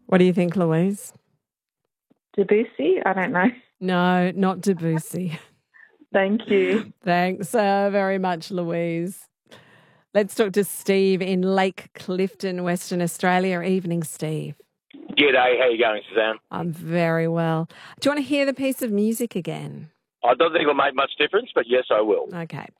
What do you think, Louise? Debussy? I don't know. No, not Debussy. Thank you. Thanks very much, Louise. Let's talk to Steve in Lake Clifton, Western Australia. Evening, Steve. G'day, how you going, Suzanne? I'm very well. Do you want to hear the piece of music again? I don't think it'll make much difference, but yes, I will. Okay.